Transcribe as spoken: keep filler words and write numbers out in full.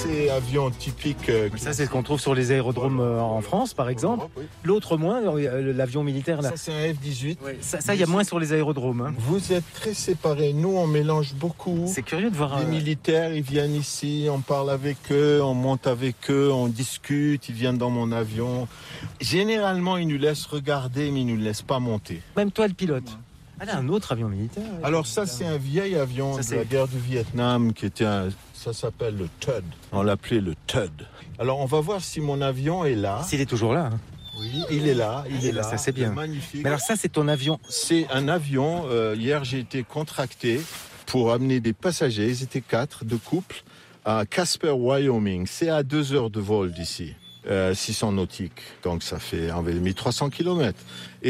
c'est avion typique. Euh, ça, c'est ce qu'on trouve sur les aérodromes euh, en France, par exemple. Oui. L'autre moins, euh, l'avion militaire là. Ça, c'est un F dix-huit. Oui. Ça, ça, il y a moins sur les aérodromes. Hein. Vous êtes très séparés. Nous, on mélange beaucoup. C'est curieux de voir. Les euh... militaires, ils viennent ici, on parle avec eux, on monte avec eux, on discute. Ils viennent dans mon avion. Généralement, ils nous laissent regarder, mais ils nous laissent pas monter. Même toi, le pilote. Ah là, un autre avion militaire. Alors ça, c'est un vieil avion ça, de c'est... la guerre du Vietnam qui était un... Ça s'appelle le T U D. On l'appelait le T U D. Alors, on va voir si mon avion est là. S'il est toujours là. Hein. Oui, il est là, il est là. Ça, c'est bien. Magnifique. Mais alors ça, c'est ton avion. C'est un avion. Euh, hier, j'ai été contracté pour amener des passagers. Ils étaient quatre, de couple, à Casper, Wyoming. C'est à deux heures de vol d'ici. Euh, six cents nautiques. Donc, ça fait environ mille trois cents kilomètres. Et